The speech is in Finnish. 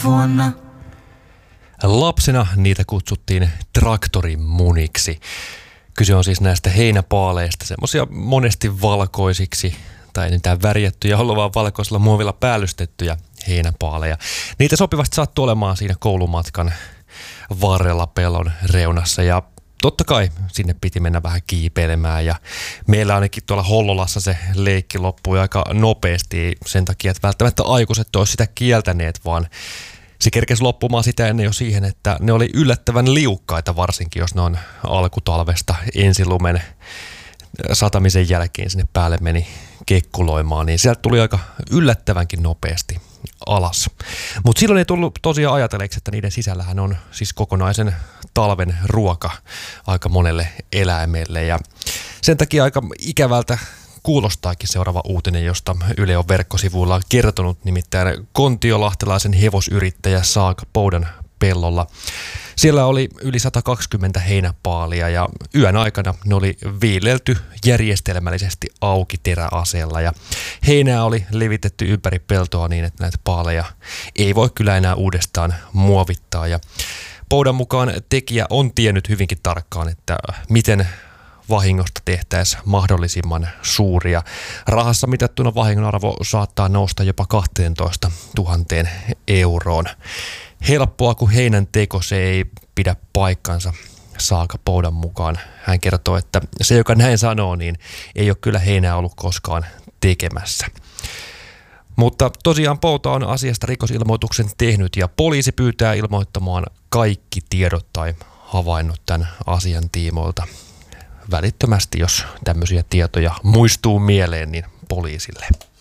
vuonna. Lapsena niitä kutsuttiin traktorimuniksi. Kyse on siis näistä heinäpaaleista, semmoisia monesti valkoisiksi tai niitä värjättyjä, ollut vaan valkoisella muovilla päällystettyjä heinäpaaleja. Niitä sopivasti sattui olemaan siinä koulumatkan varrella pellon reunassa ja totta kai sinne piti mennä vähän kiipeilemään ja meillä ainakin tuolla Hollolassa se leikki loppui aika nopeasti sen takia, että välttämättä aikuiset olisi sitä kieltäneet, vaan se kerkesi loppumaan sitä ennen jo siihen, että ne oli yllättävän liukkaita, varsinkin jos ne on alkutalvesta ensilumen satamisen jälkeen sinne päälle meni kekkuloimaan, niin sieltä tuli aika yllättävänkin nopeasti alas. Mutta silloin ei tullut tosiaan ajatelleeksi, että niiden sisällähän on siis kokonaisen talven ruoka aika monelle eläimelle ja sen takia aika ikävältä kuulostaakin seuraava uutinen, josta Yle on verkkosivuilla kertonut, nimittäin kontiolahtelaisen hevosyrittäjä Saga Poudan pellolla. Siellä oli yli 120 heinäpaalia ja yön aikana ne oli viilelty järjestelmällisesti auki teräaseella ja heinää oli levitetty ympäri peltoa niin, että näitä paaleja ei voi kyllä enää uudestaan muovittaa. Ja Poudan mukaan tekijä on tiennyt hyvinkin tarkkaan, että miten vahingosta tehtäisiin mahdollisimman suuria. Rahassa mitattuna vahingon arvo saattaa nousta jopa 12 000 euroon. Helppoa kuin heinän teko, se ei pidä paikkansa Saga Poudan mukaan. Hän kertoo, että se, joka näin sanoo, niin ei ole kyllä heinää ollut koskaan tekemässä. Mutta tosiaan Pouta on asiasta rikosilmoituksen tehnyt ja poliisi pyytää ilmoittamaan kaikki tiedot tai havainnot tämän asian tiimoilta välittömästi, jos tämmöisiä tietoja muistuu mieleen, niin poliisille.